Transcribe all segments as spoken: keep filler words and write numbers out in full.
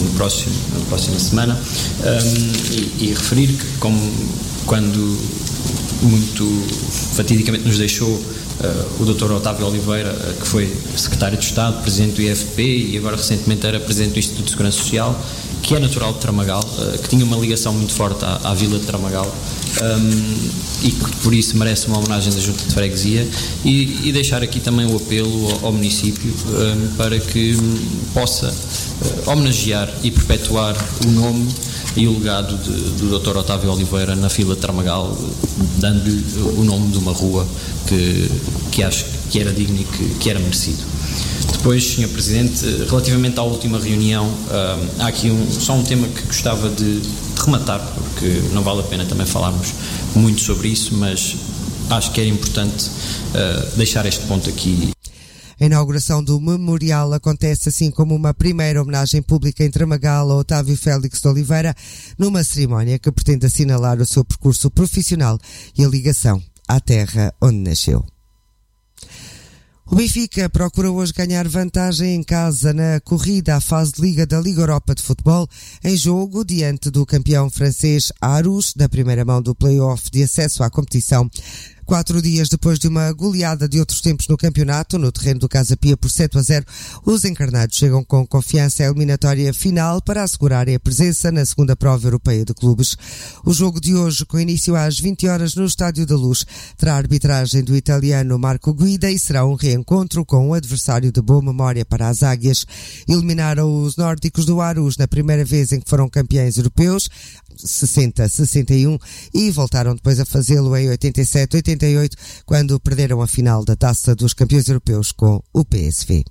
no próximo, na próxima semana, um, e, e referir que, como quando muito fatidicamente nos deixou uh, o doutor Otávio Oliveira, uh, que foi secretário de Estado, presidente do I F P e agora recentemente era presidente do Instituto de Segurança Social, que é natural de Tramagal, uh, que tinha uma ligação muito forte à, à vila de Tramagal, um, e que por isso merece uma homenagem da Junta de Freguesia, e, e deixar aqui também o apelo ao, ao município um, para que um, possa uh, homenagear e perpetuar o nome e o legado de, do doutor Otávio Oliveira na fila de Tramagal, dando-lhe o nome de uma rua que, que acho que era digno e que, que era merecido. Depois, senhor Presidente, relativamente à última reunião, uh, há aqui um, só um tema que gostava de, de rematar, porque não vale a pena também falarmos muito sobre isso, mas acho que era importante uh, deixar este ponto aqui. A inauguração do memorial acontece assim como uma primeira homenagem pública em Tramagal a Otávio Félix de Oliveira, numa cerimónia que pretende assinalar o seu percurso profissional e a ligação à terra onde nasceu. O Benfica procura hoje ganhar vantagem em casa na corrida à fase de Liga da Liga Europa de Futebol, em jogo diante do campeão francês Aarhus, da primeira mão do play-off de acesso à competição. Quatro dias depois de uma goleada de outros tempos no campeonato, no terreno do Casa Pia por sete a zero, os encarnados chegam com confiança à eliminatória final para assegurarem a presença na segunda prova europeia de clubes. O jogo de hoje, com início às vinte horas no Estádio da Luz, terá a arbitragem do italiano Marco Guida e será um reencontro com um adversário de boa memória para as Águias. Eliminaram os nórdicos do Aarhus na primeira vez em que foram campeões europeus, sessenta a sessenta e um, e voltaram depois a fazê-lo em oitenta e sete a oitenta e oito, quando perderam a final da Taça dos Campeões Europeus com o P S V.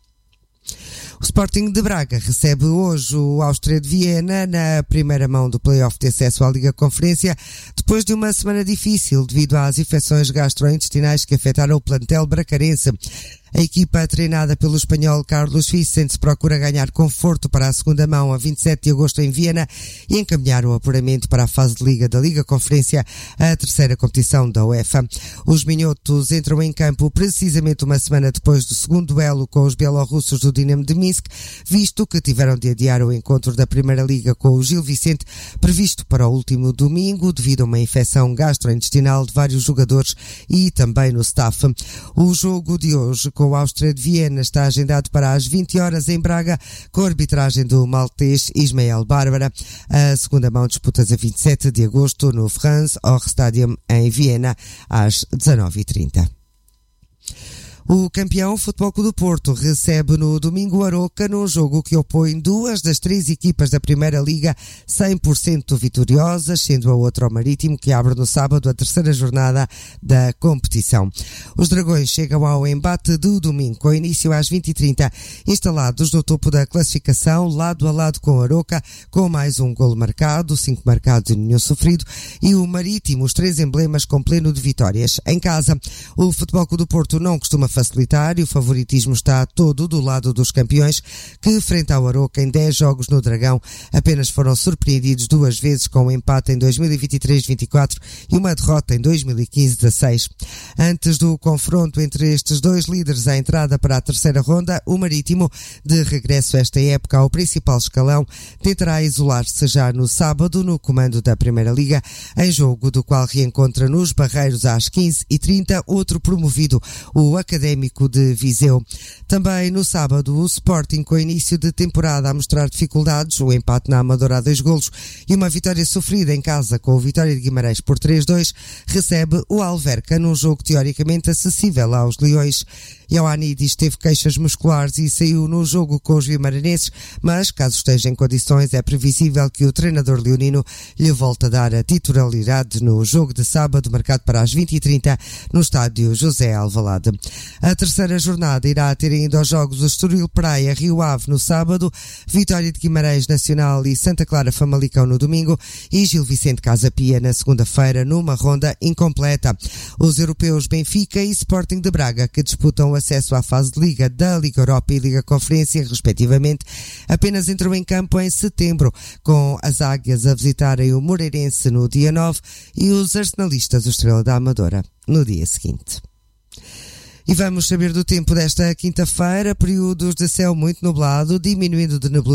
O Sporting de Braga recebe hoje o Áustria de Viena na primeira mão do play-off de acesso à Liga Conferência, depois de uma semana difícil devido às infecções gastrointestinais que afetaram o plantel bracarense. A equipa, treinada pelo espanhol Carlos Vicente, procura ganhar conforto para a segunda mão a vinte e sete de agosto em Viena e encaminhar o apuramento para a fase de Liga da Liga Conferência, a terceira competição da UEFA. Os minhotos entram em campo precisamente uma semana depois do segundo duelo com os bielorrussos do Dinamo de Minsk, visto que tiveram de adiar o encontro da Primeira Liga com o Gil Vicente, previsto para o último domingo, devido a uma infecção gastrointestinal de vários jogadores e também no staff. O jogo de hoje com o Áustria de Viena está agendado para as vinte horas em Braga, com a arbitragem do maltês Ismael Bárbara. A segunda mão disputa-se a vinte e sete de agosto no Franz Or Stadium em Viena, às dezanove e trinta. O campeão Futebol Clube do Porto recebe no domingo o Aroca num jogo que opõe duas das três equipas da Primeira Liga cem por cento vitoriosas, sendo a outra o Marítimo, que abre no sábado a terceira jornada da competição. Os Dragões chegam ao embate do domingo, com início às vinte e trinta, instalados no topo da classificação, lado a lado com o Aroca, com mais um golo marcado, cinco marcados e nenhum sofrido, e o Marítimo, os três emblemas com pleno de vitórias. Em casa, o Futebol Clube do Porto não costuma facilitar e o favoritismo está todo do lado dos campeões, que frente ao Aroca em dez jogos no Dragão apenas foram surpreendidos duas vezes, com um empate em dois mil e vinte e três vinte e quatro e uma derrota em dois mil e quinze dezasseis. Antes do confronto entre estes dois líderes à entrada para a terceira ronda, o Marítimo, de regresso esta época ao principal escalão, tentará isolar-se já no sábado no comando da Primeira Liga, em jogo do qual reencontra nos Barreiros às quinze e trinta outro promovido, o Académico de Viseu. Também no sábado, o Sporting, com início de temporada a mostrar dificuldades, o empate na Amadora a dois golos e uma vitória sofrida em casa com o Vitória de Guimarães por três a dois, recebe o Alverca num jogo teoricamente acessível aos Leões. Ioannidis teve queixas musculares e saiu no jogo com os vimaranenses, mas, caso esteja em condições, é previsível que o treinador leonino lhe volte a dar a titularidade no jogo de sábado, marcado para as vinte e trinta, no estádio José Alvalade. A terceira jornada irá ter ainda aos jogos o Estoril Praia Rio Ave no sábado, Vitória de Guimarães Nacional e Santa Clara Famalicão no domingo e Gil Vicente Casa Pia na segunda-feira, numa ronda incompleta. Os europeus Benfica e Sporting de Braga, que disputam o acesso à fase de Liga da Liga Europa e Liga Conferência, respectivamente, apenas entram em campo em setembro, com as Águias a visitarem o Moreirense no dia nove e os arsenalistas, o Estrela da Amadora, no dia seguinte. E vamos saber do tempo desta quinta-feira, períodos de céu muito nublado, diminuindo de nebulosidade